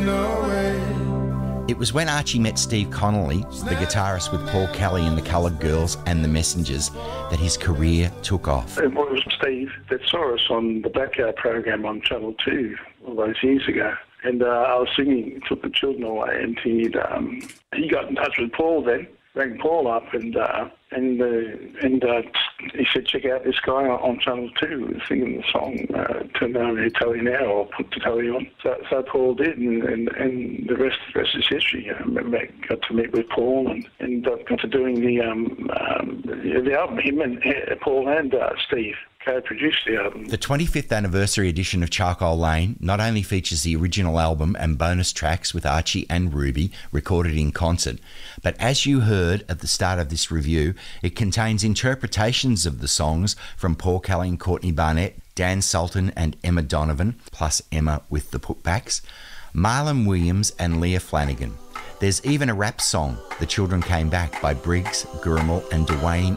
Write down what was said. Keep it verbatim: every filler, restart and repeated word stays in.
away. It was when Archie met Steve Connolly, the guitarist with Paul Kelly and the Coloured Girls and the Messengers, that his career took off. It was Steve that saw us on the Backyard program on Channel two all those years ago. And uh, I was singing Took the Children Away, and he um, he got in touch with Paul then, rang Paul up, and uh, and uh, and uh, he said, check out this guy on Channel two singing the song, uh, Turn Down to Tell You Now, or Put to Tell You On. So, so Paul did, and, and, and the rest the rest is history. I got to meet with Paul, and, and uh, got to doing the, um, um, the album, him and uh, Paul and uh, Steve co-produced the album. The twenty-fifth anniversary edition of Charcoal Lane not only features the original album and bonus tracks with Archie and Ruby recorded in concert, but as you heard at the start of this review, it contains interpretations of the songs from Paul Kelly and Courtney Barnett, Dan Sultan and Emma Donovan, plus Emma with the Putbacks, Marlon Williams and Leah Flanagan. There's even a rap song, The Children Came Back, by Briggs, Gurmal and Dwayne